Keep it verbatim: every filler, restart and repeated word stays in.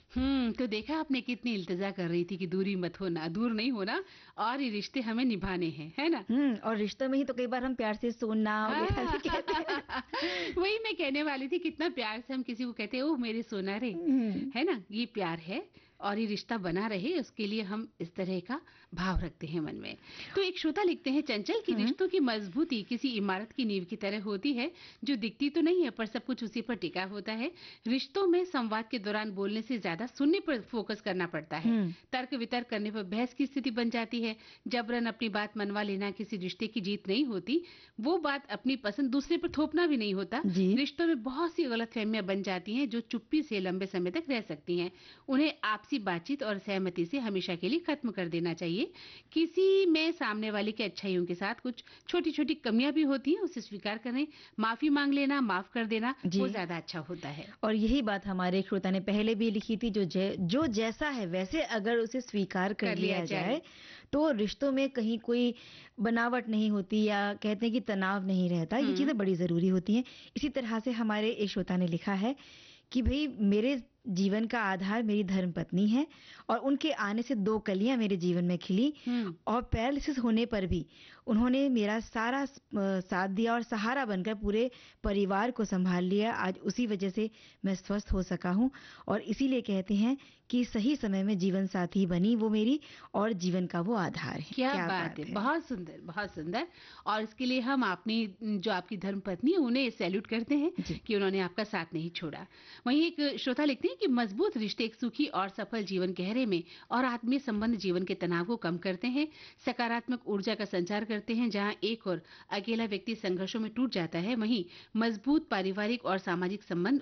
हुँ, तो देखा आपने कितनी इल्तिज़ा कर रही थी कि दूरी मत होना, दूर नहीं होना और ये रिश्ते हमें निभाने हैं, है ना? हुँ, और रिश्तों में ही तो कई बार हम प्यार से सोना वगैरह भी हाँ, कहते हैं। वही मैं कहने वाली थी कितना प्यार से हम किसी को कहते हैं ओह मेरे सोना रे, हुँ, है ना? ये प्यार है और ये रिश्ता बना रहे उसके लिए हम इस तरह का भाव रखते हैं मन में। तो एक श्रोता लिखते हैं चंचल की हुँ, रिश्तों की मजबूती किसी इमारत की नींव की तरह होती है जो दिखती तो नहीं है पर सब कुछ उसी पर टिका होता है। रिश्तों में संवाद के दौरान बोलने से ज्यादा सुनने पर फोकस करना पड़ता है। हुँ, तर्क वितर्क करने पर बहस की स्थिति बन जाती है। जबरन अपनी बात मनवा लेना किसी रिश्ते की जीत नहीं होती। वो बात अपनी पसंद दूसरे पर थोपना भी नहीं होता। जी। रिश्तों में बहुत सी गलतफहमियां बन जाती हैं जो चुप्पी से लंबे समय तक रह सकती हैं। उन्हें आपसी बातचीत और सहमति से हमेशा के लिए खत्म कर देना चाहिए। किसी में सामने वाले की अच्छाइयों के साथ कुछ छोटी-छोटी कमियां भी होती हैं, उसे स्वीकार करें, माफी मांग लेना, माफ कर देना, जी, वो ज्यादा अच्छा होता है। और यही बात हमारे एक श्रोता ने पहले भी लिखी थी, जो जै जो जैसा है वैसे अगर उसे स्वीकार कर कर लिया लिया जाए। जाए, तो रिश्तों में कहीं कोई बनावट नहीं होती या कहते हैं कि तनाव नहीं रहता। ये हम्म। चीज़ें बड़ी ज़रूरी होती हैं। इसी तरह से हमारे एक श्रोता ने लिखा है कि भई मेरे जीवन का आधार मेरी धर्मपत्नी है और उनके आने से दो कलियाँ मेरे जीवन में खिली हम्म। और पैरालिसिस होने पर भी उन्होंने मेरा सारा स अ, साथ दिया और सहारा बनकर पूरे परिवार को सँभाल लिया। आज उसी वजह से मैं स्वस्थ हो सका हूँ और इसीलिए कहते हैं कि सही समय में जीवन साथी बनी वो मेरी और जीवन का वो आधार है। क्या क्या बात है! बात है! बहुत सुंदर, बहुत सुंदर और इसके लिए हम अपनी जो आपकी धर्मपत्नी है उन्हें सैल्यूट करते हैं जी। कि उन्होंने आपका साथ नहीं छोड़ा। वहीं एक श्रोता लिखते हैं कि मजबूत रिश्ते एक सुखी और सफल जीवन गहरे में और आत्मीय संबंध जीवन के तनाव को कम करते हैं, सकारात्मक ऊर्जा का संचार करते हैं। जहां एक और अकेला व्यक्ति संघर्षों में टूट जाता है, वहीं मजबूत पारिवारिक और सामाजिक संबंध